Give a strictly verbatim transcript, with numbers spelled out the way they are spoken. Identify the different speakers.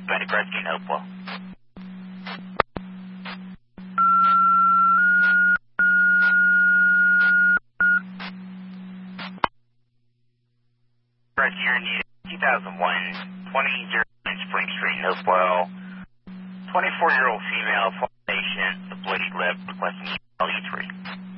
Speaker 1: Medic Rescue in Hopewell. Rescue needed two thousand one twenty in Spring Street in Hopewell. twenty-four-year-old female, full patient, a bloodied lip, requesting L E three.